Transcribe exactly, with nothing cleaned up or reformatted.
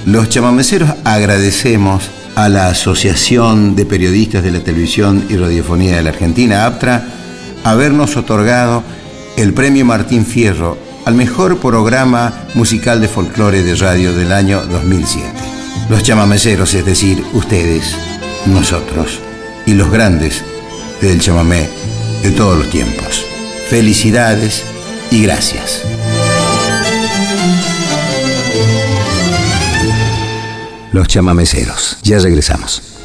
Los chamameceros agradecemos a la Asociación de Periodistas de la Televisión y Radiofonía de la Argentina, APTRA, habernos otorgado el Premio Martín Fierro al mejor programa musical de folclore de radio del año dos mil siete. Los chamameceros, es decir, ustedes, nosotros y los grandes del chamamé de todos los tiempos. Felicidades y gracias. Los chamameceros. Ya regresamos.